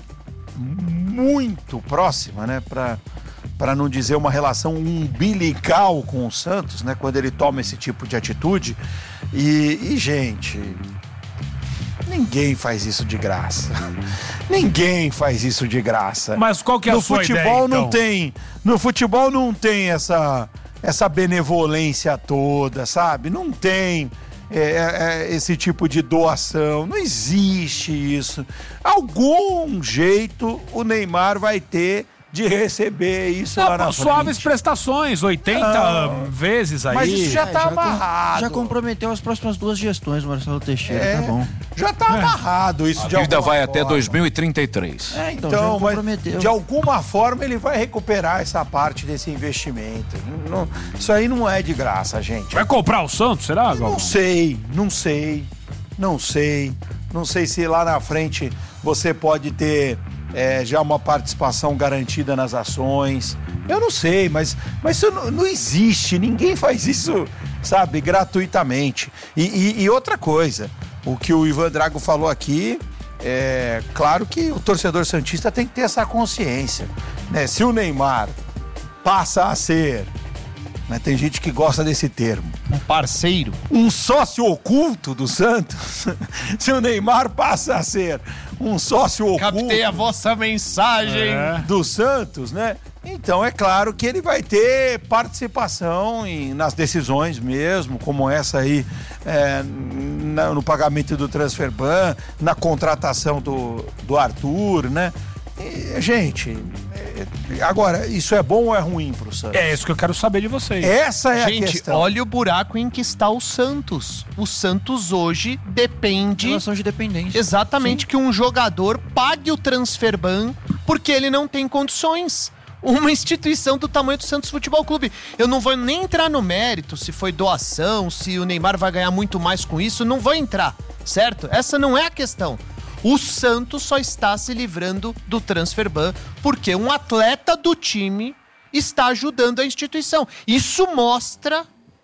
muito próxima, né? Pra, pra não dizer uma relação umbilical com o Santos, né? Quando ele toma esse tipo de atitude. E, e gente... Ninguém faz isso de graça. Ninguém faz isso de graça. Mas qual que é a no sua futebol ideia, então? não tem, no futebol não tem essa, essa benevolência toda, sabe? Não tem é, é, esse tipo de doação. Não existe isso. Algum jeito o Neymar vai ter de receber isso não, lá na suaves frente. prestações, oitenta não. vezes aí. Mas isso já tá é, já amarrado. Com, já comprometeu as próximas duas gestões, Marcelo Teixeira, é, tá bom. Já tá é. amarrado isso a de dívida vai forma. até dois mil e trinta e três. É, então, então mas de alguma forma ele vai recuperar essa parte desse investimento. Não, isso aí não é de graça, gente. Vai comprar o Santos, será, Galvão? Não sei, não sei, não sei. Não sei se lá na frente você pode ter é, já uma participação garantida nas ações. Eu não sei, mas, mas isso não, não existe. Ninguém faz isso, sabe, gratuitamente. E, e, e outra coisa, o que o Ivan Drago falou aqui, é claro que o torcedor santista tem que ter essa consciência, né? Se o Neymar passa a ser, né, tem gente que gosta desse termo, um parceiro, um sócio oculto do Santos, se o Neymar passa a ser um sócio oculto... Captei a vossa mensagem. É. Do Santos, né? Então é claro que ele vai ter participação em, nas decisões mesmo, como essa aí, é, na, no pagamento do transferban, na contratação do, do Arthur, né? E, gente, é, agora, isso é bom ou é ruim pro Santos? É isso que eu quero saber de vocês. Essa é Gente, a questão. olha o buraco em que está o Santos. O Santos hoje depende... Relação de dependência. Exatamente, Sim. que um jogador pague o transferban porque ele não tem condições. Uma instituição do tamanho do Santos Futebol Clube. Eu não vou nem entrar no mérito se foi doação, se o Neymar vai ganhar muito mais com isso, não vou entrar, certo? Essa não é a questão. O Santos só está se livrando do transferban porque um atleta do time está ajudando a instituição. Isso mostra...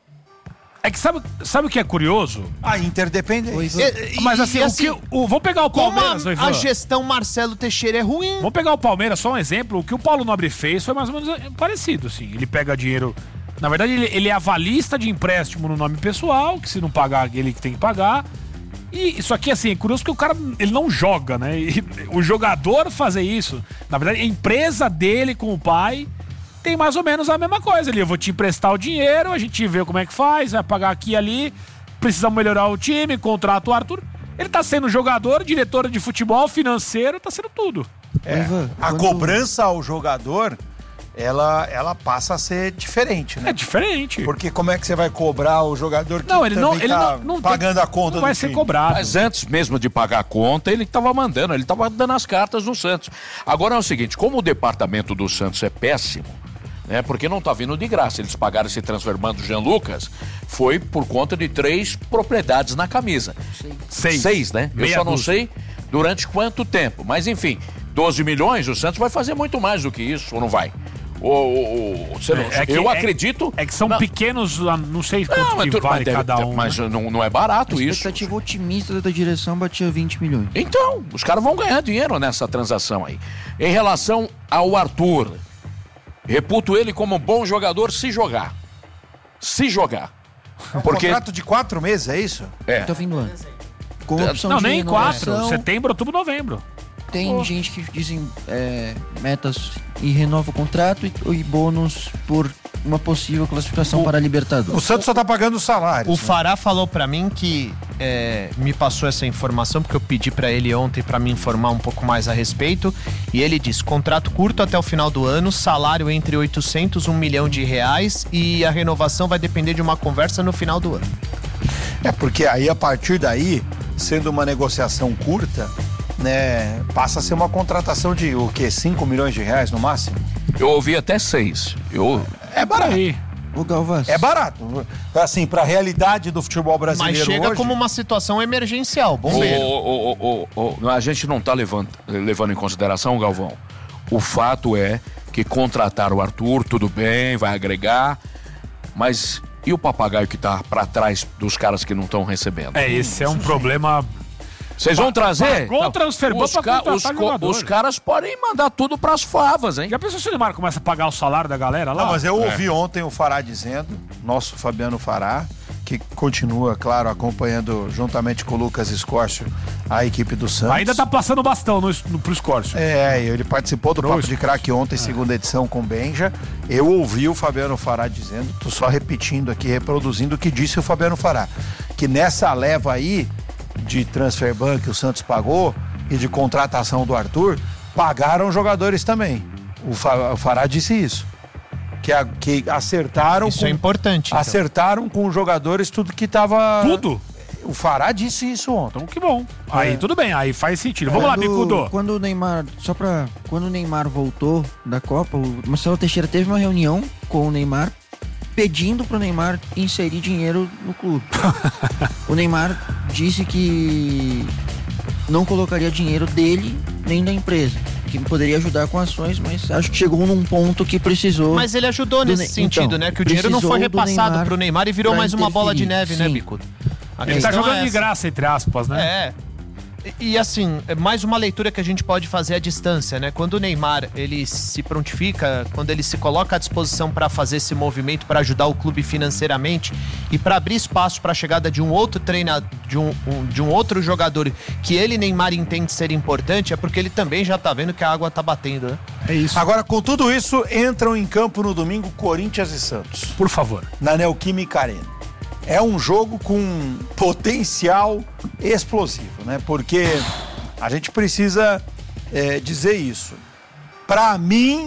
É que sabe, sabe o que é curioso? A interdependência. E, Mas assim, e, assim o que, o, vamos pegar o Palmeiras, como a, a gestão Marcelo Teixeira é ruim. Vamos pegar o Palmeiras, só um exemplo. O que o Paulo Nobre fez foi mais ou menos parecido, assim. Ele pega dinheiro... Na verdade, ele, ele é avalista de empréstimo no nome pessoal, que se não pagar, ele que tem que pagar. E isso aqui, assim, é curioso porque o cara, ele não joga, né? E o jogador fazer isso, na verdade, a empresa dele com o pai... tem mais ou menos a mesma coisa ali. Eu vou te emprestar o dinheiro, a gente vê como é que faz, vai pagar aqui e ali, precisamos melhorar o time, contrato o Arthur. Ele tá sendo jogador, diretor de futebol, financeiro, tá sendo tudo. É, Ivan, a quando... cobrança ao jogador, ela, ela passa a ser diferente, né? É diferente. Porque como é que você vai cobrar o jogador que não, ele também não, ele tá não, não pagando tem, a conta não vai do ser time? cobrado. Mas antes mesmo de pagar a conta, ele tava mandando, ele tava dando as cartas no Santos. Agora é o seguinte, como o departamento do Santos é péssimo, né, porque não tá vindo de graça. Eles pagaram esse transferban do Jean Lucas, foi por conta de três propriedades na camisa. Seis. Seis, né? Eu Meia só não dúzia. sei durante quanto tempo. Mas enfim, doze milhões, o Santos vai fazer muito mais do que isso, ou não vai? Ou, ou, ou, você não, É que- eu é- acredito... É que são não, pequenos, não sei quanto não, mas, que tudo- vale mas deve- cada um. mas né? não, não é barato A isso. expectativa otimista da direção batia vinte milhões. Então, os caras vão ganhar dinheiro nessa transação aí. Em relação ao Arthur, reputo ele como um bom jogador se jogar. Se jogar. É um Porque... contrato de quatro meses, é isso? É. Até o fim do ano. Com opção Não, de nem quatro. renovação. Setembro, outubro, novembro. Tem Pô. gente que dizem é, metas e renova o contrato e, e bônus por uma possível classificação O- para a Libertadores. O Santos só tá pagando os salários. O Fará falou pra mim que é, me passou essa informação porque eu pedi pra ele ontem pra me informar um pouco mais a respeito e ele disse, contrato curto até o final do ano, salário entre oitocentos e um milhão de reais e a renovação vai depender de uma conversa no final do ano. É porque aí, a partir daí, sendo uma negociação curta, né, passa a ser uma contratação de o quê? cinco milhões de reais no máximo? Eu ouvi até seis. Eu... É barato. Aí. O Galvas. É barato. Assim, pra realidade do futebol brasileiro Mas chega hoje, como uma situação emergencial, bombeiro. Ô, ô, ô, ô, ô, a gente não tá levando, levando em consideração, Galvão. O fato é que contratar o Arthur, tudo bem, vai agregar, mas e o papagaio que tá pra trás dos caras que não estão recebendo? É, esse é um problema... Vocês vão Pa- trazer? pagou o transferban os, pra ca- contratar os, co- jogador. os caras podem mandar tudo pras favas, hein? Já pensou se o Neymar começa a pagar o salário da galera lá? Não, mas eu É. ouvi ontem o Fará dizendo, nosso Fabiano Fará, que continua, claro, acompanhando juntamente com o Lucas Escórcio a equipe do Santos. Ainda tá passando o bastão no, no, pro Escórcio. É, ele participou do Pro Papo de Craque ontem, segunda edição com o Benja. Eu ouvi o Fabiano Fará dizendo, tô só repetindo aqui, reproduzindo o que disse o Fabiano Fará, que nessa leva aí de transferban que o Santos pagou e de contratação do Arthur, pagaram jogadores também. O, Fa, o Fará disse isso. Que, a, que acertaram Isso com, é importante. então. acertaram com os jogadores tudo que tava... Tudo? O Fará disse isso ontem. Então que bom. Aí tudo bem, aí faz sentido. Vamos lá, Quando- Bicudo. Quando o Neymar, só pra. Quando o Neymar voltou da Copa, o Marcelo Teixeira teve uma reunião com o Neymar pedindo pro Neymar inserir dinheiro no clube. O Neymar disse que não colocaria dinheiro dele nem da empresa. que poderia ajudar com ações, mas acho que chegou num ponto que precisou. Mas ele ajudou nesse Ne- sentido, então, né? Que o dinheiro não foi precisou do repassado Neymar pro Neymar e virou pra mais uma bola de interferir. neve, né, Sim. Bicudo? A Ele tá questão jogando é de essa. graça, entre aspas, né? É. E, e, assim, é mais uma leitura que a gente pode fazer à distância, né? Quando o Neymar, ele se prontifica, quando ele se coloca à disposição para fazer esse movimento, para ajudar o clube financeiramente e para abrir espaço para a chegada de um outro treinador, de um, um- de um outro jogador que ele, Neymar, entende ser importante, é porque ele também já tá vendo que a água tá batendo, né? É isso. Agora, com tudo isso, entram em campo no domingo Corinthians e Santos. Por favor. Na Neoquímica Arena. É um jogo com potencial explosivo, né? Porque a gente precisa é, dizer isso. Para mim,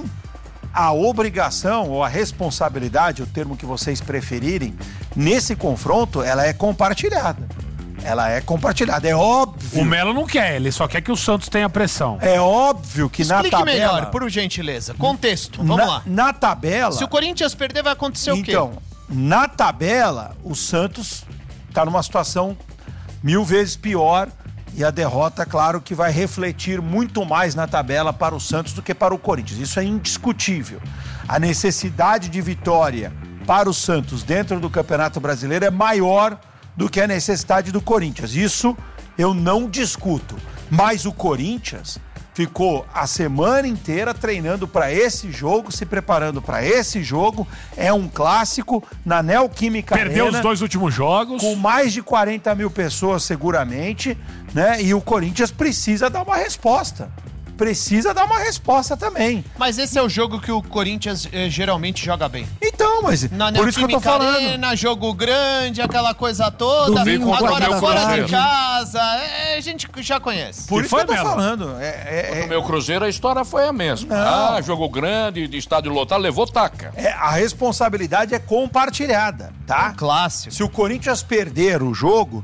a obrigação ou a responsabilidade, o termo que vocês preferirem, nesse confronto, ela é compartilhada. Ela é compartilhada, é óbvio. O Melo não quer, ele só quer que o Santos tenha pressão. É óbvio que na Explique tabela... melhor, por gentileza. Contexto, vamos na, lá. Na tabela... Se o Corinthians perder, vai acontecer o quê? Então, na tabela, o Santos está numa situação mil vezes pior e a derrota, claro, que vai refletir muito mais na tabela para o Santos do que para o Corinthians. Isso é indiscutível. A necessidade de vitória para o Santos dentro do Campeonato Brasileiro é maior do que a necessidade do Corinthians. Isso eu não discuto. Mas o Corinthians ficou a semana inteira treinando para esse jogo, se preparando para esse jogo. É um clássico na Neoquímica Arena. Perdeu os dois últimos jogos. Com mais de quarenta mil pessoas, seguramente, né? E o Corinthians precisa dar uma resposta. Precisa dar uma resposta também. Mas esse é o jogo que o Corinthians eh, geralmente joga bem. Então, mas Na por isso que eu tô Neoquímica falando. Arena, jogo grande, aquela coisa toda. Domingo, Agora quatro da fora tarde. de casa, é, a gente já conhece. Por isso que eu tô falando. É, é, No meu Cruzeiro a história foi a mesma. Não. Ah, jogo grande, de estádio lotado, levou taca. É, a responsabilidade é compartilhada, tá? Clássico. Se o Corinthians perder o jogo,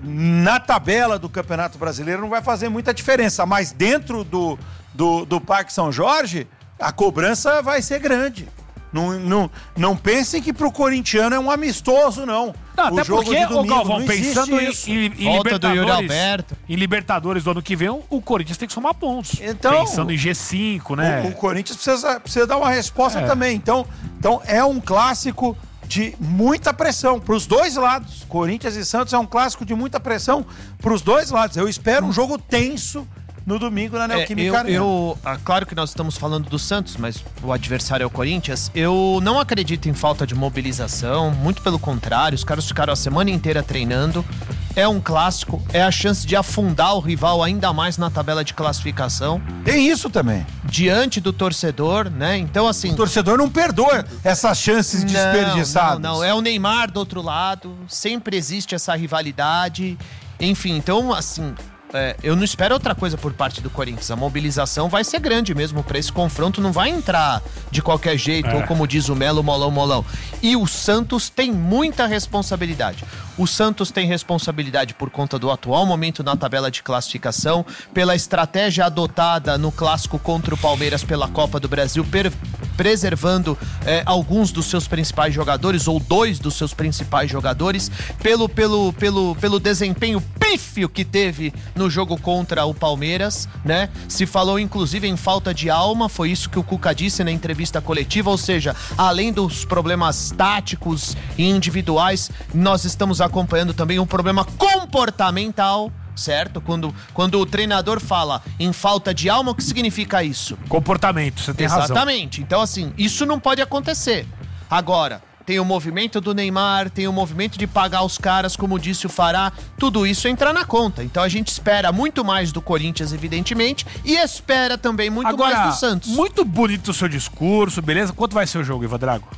na tabela do Campeonato Brasileiro não vai fazer muita diferença, mas dentro do, do, do Parque São Jorge, a cobrança vai ser grande. Não, não, não pensem que pro corintiano é um amistoso, não. Não, O até jogo porque, de ô domingo, Galvão, não pensando em, existe em, isso. em Volta do Yuri Libertadores, Alberto. em Libertadores do ano que vem, o Corinthians tem que somar pontos. Então, pensando em G cinco, né? O, o Corinthians precisa, precisa dar uma resposta É. também. Então, então, é um clássico de muita pressão para os dois lados. Corinthians e Santos é um clássico de muita pressão para os dois lados. Eu espero um jogo tenso no domingo na É, Neoquímica eu, Arena. eu, ah, claro que nós estamos falando do Santos, mas o adversário é o Corinthians. Eu não acredito em falta de mobilização, muito pelo contrário, os caras ficaram a semana inteira treinando. É um clássico, é a chance de afundar o rival ainda mais na tabela de classificação. Tem isso também. Diante do torcedor, né? Então, assim. O torcedor não perdoa essas chances desperdiçadas. Não, não, é o Neymar do outro lado, sempre existe essa rivalidade. Enfim, então, assim. É, eu não espero outra coisa por parte do Corinthians. A mobilização vai ser grande mesmo para esse confronto. Não vai entrar de qualquer jeito, É. ou como diz o Melo, molão, molão. E o Santos tem muita responsabilidade. O Santos tem responsabilidade por conta do atual momento na tabela de classificação, pela estratégia adotada no clássico contra o Palmeiras pela Copa do Brasil, per- preservando é, alguns dos seus principais jogadores, ou dois dos seus principais jogadores, pelo, pelo, pelo, pelo desempenho pífio que teve no jogo contra o Palmeiras, né? Se falou inclusive em falta de alma, foi isso que o Cuca disse na entrevista coletiva, ou seja, além dos problemas táticos e individuais, nós estamos acompanhando também um problema comportamental, certo? Quando, quando o treinador fala em falta de alma, o que significa isso? Comportamento, você tem razão. Exatamente. Então, assim, isso não pode acontecer. Agora, tem o movimento do Neymar, tem o movimento de pagar os caras, como disse o Fará, tudo isso entra na conta. Então a gente espera muito mais do Corinthians, evidentemente, e espera também muito Agora, mais do Santos. muito bonito o seu discurso, beleza? Quanto vai ser o jogo, Ivan Drago?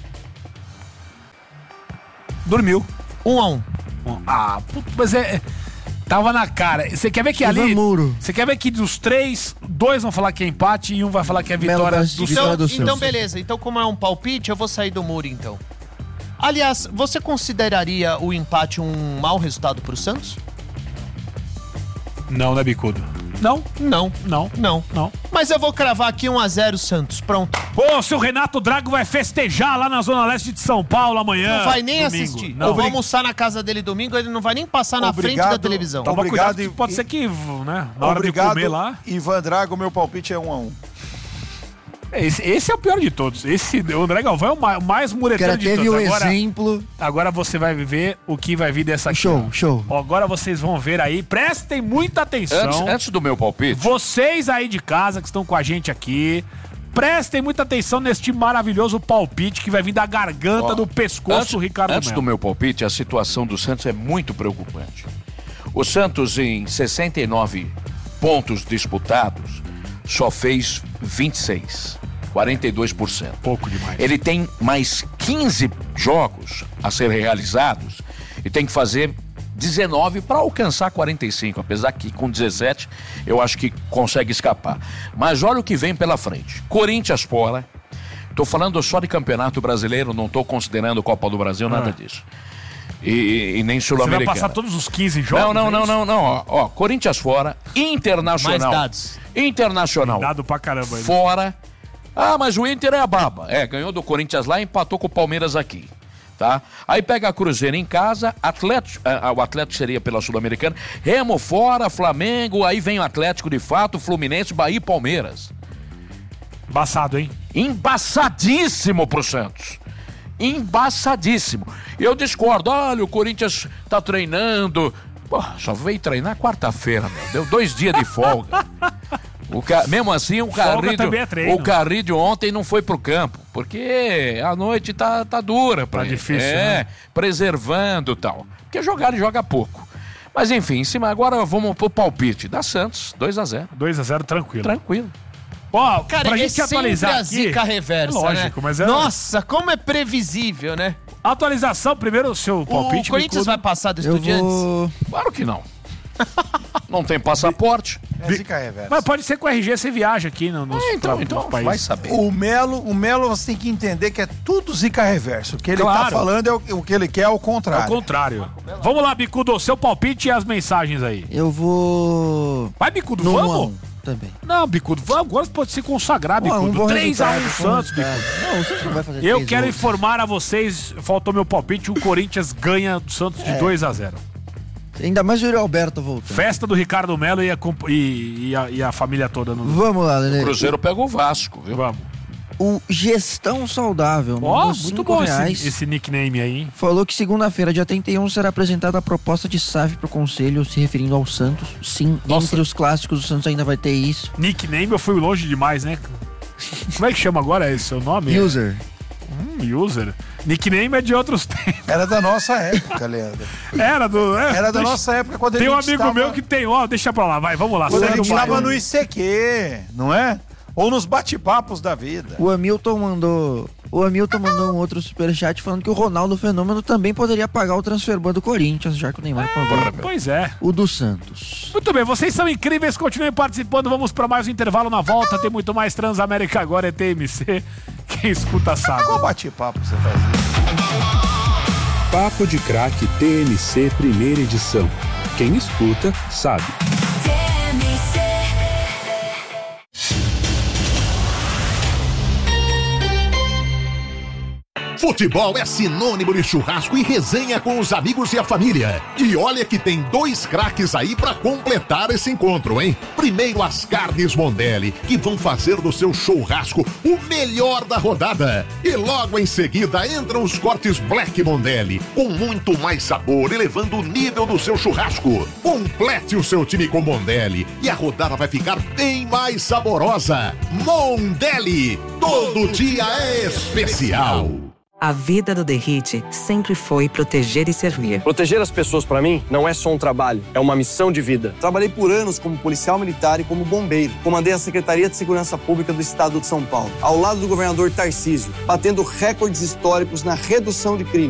Dormiu. Um a um. Ah, puto, mas é... Tava na cara. Você quer ver que ali... Ivan Muro. Você quer ver que dos três, dois vão falar que é empate e um vai falar que é vitória vai- do Então, Santos. então beleza. Então, como é um palpite, eu vou sair do muro, então. Aliás, você consideraria o empate um mau resultado pro Santos? Não, né, Bicudo? Não. Não. Não. Não. Não. Mas eu vou cravar aqui um a zero Santos. Pronto. Pô, seu Renato Drago vai festejar lá na Zona Leste de São Paulo amanhã. Não vai nem domingo. assistir. Não. Eu vou almoçar na casa dele domingo, ele não vai nem passar na Obrigado, frente da televisão. Toma Obrigado, cuidado, e- pode ser que, né, na hora Obrigado, de comer lá... Ivan Drago, meu palpite é um a um. Esse, esse é o pior de todos. Esse, o André Galvão é o mais, o mais muretano Cara, de teve todos. um Agora, exemplo. agora você vai ver o que vai vir dessa aqui. Show, ó. show. Agora vocês vão ver aí. Prestem muita atenção. Antes, antes do meu palpite. Vocês aí de casa que estão com a gente aqui, prestem muita atenção neste maravilhoso palpite que vai vir da garganta, Ó, do pescoço antes, do Ricardo Antes Melo. do meu palpite, a situação do Santos é muito preocupante. O Santos, em sessenta e nove pontos disputados, só fez vinte e seis. quarenta e dois por cento. Pouco demais. Ele tem mais quinze jogos a serem realizados e tem que fazer dezenove para alcançar quarenta e cinco, apesar que com dezessete eu acho que consegue escapar. Mas olha o que vem pela frente. Corinthians fora. Tô falando só de Campeonato Brasileiro, não tô considerando Copa do Brasil, nada Ah. disso. E, e nem Você vai Sul-Americana. passar todos os quinze jogos? Não, não, é não, isso? não, não. Ó, ó, Corinthians fora, Internacional. Mais dados. Internacional. Dado pra caramba. Aí. Fora. Ah, mas o Inter é a baba. É, ganhou do Corinthians lá e empatou com o Palmeiras aqui. Tá? Aí pega a Cruzeiro em casa, Atlético, ah, o Atlético seria pela Sul-Americana, Remo fora, Flamengo, aí vem o Atlético de fato, Fluminense, Bahia e Palmeiras. Embaçado, hein? Embaçadíssimo pro Santos. Embaçadíssimo. Eu discordo. Olha, o Corinthians tá treinando. Pô, só veio treinar quarta-feira, meu. Deu dois dias de folga. O ca... Mesmo assim, o Folga também é Carrídio, treino. o Carrídio ontem não foi pro campo, porque a noite tá, tá dura pra Tá ele. difícil, É, né? preservando e tal. Porque jogar ele joga pouco. Mas enfim, em cima agora vamos pro palpite. Da Santos, dois a zero. dois a zero tranquilo. Tranquilo. Ó, Cara, pra é gente atualizar sempre a aqui... zica reversa, Lógico, né? mas é... Nossa, como é previsível, né? Atualização, primeiro o seu palpite. O Corinthians Bicudo. vai passar do Eu Estudiantes? vou... Claro que não. Não tem passaporte. É zica reversa. Mas pode ser com o R G você viaja aqui no, nos, Ah, então, pra- então nos países. vai saber. O Melo, o Melo, você tem que entender que é tudo zica reverso. O que ele Claro. tá falando é o, o que ele quer, é o Ao contrário. contrário. Vamos lá, Bicudo, seu palpite e as mensagens aí. Eu vou... Vai, Bicudo, No um a vamos? um também. Não, Bicudo, vamos, agora pode se consagrar, Um a um, Bicudo. bom três a um resultado, bom Santos, resultado. Bicudo. Não, o Santos não vai fazer Eu três quero gols. informar a vocês, faltou meu palpite, o Corinthians ganha do Santos de É. dois a zero. Ainda mais o Yuri Alberto voltando. Festa do Ricardo Melo e a, comp- e, e a, e a família toda. No... Vamos lá, Lelê. O Cruzeiro pega o Vasco, viu? Vamos. O Gestão Saudável, Ó, mandou muito cinco bom reais. esse, esse nickname aí, hein? Falou que segunda-feira, dia trinta e um, será apresentada a proposta de S A F pro Conselho, se referindo ao Santos. Sim, Nossa. entre os clássicos, o Santos ainda vai ter isso. Nickname eu fui longe demais, né? Como é que chama agora esse seu nome? User. Hum, user. Nickname é de outros tempos. Era da nossa época, Leandro. Era do. é, Era da deixa- nossa época quando Tem a um gente amigo tava- meu que tem, ó, deixa pra lá, vai, vamos lá. Quando a segue gente o baile. tava no I C Q, não é? Ou nos bate-papos da vida. O Hamilton mandou. O Hamilton mandou um outro superchat falando que o Ronaldo Fenômeno também poderia pagar o transferban do Corinthians, já que o Neymar pagou Pois é. o do Santos. Muito bem, vocês são incríveis, continuem participando. Vamos pra mais um intervalo na volta. Tem muito mais Transamérica agora, é T M C. Quem escuta sabe. Qual bate-papo você faz isso? Papo de Craque T M C Primeira Edição. Quem escuta, sabe. Futebol é sinônimo de churrasco e resenha com os amigos e a família. E olha que tem dois craques aí pra completar esse encontro, hein? Primeiro as carnes Mondelli, que vão fazer do seu churrasco o melhor da rodada. E logo em seguida entram os cortes Black Mondelli, com muito mais sabor, elevando o nível do seu churrasco. Complete o seu time com Mondelli e a rodada vai ficar bem mais saborosa. Mondelli, todo dia é especial. A vida do Derrite sempre foi proteger e servir. Proteger as pessoas, pra mim, não é só um trabalho, é uma missão de vida. Trabalhei por anos como policial militar e como bombeiro. Comandei a Secretaria de Segurança Pública do Estado de São Paulo, ao lado do governador Tarcísio, batendo recordes históricos na redução de crime.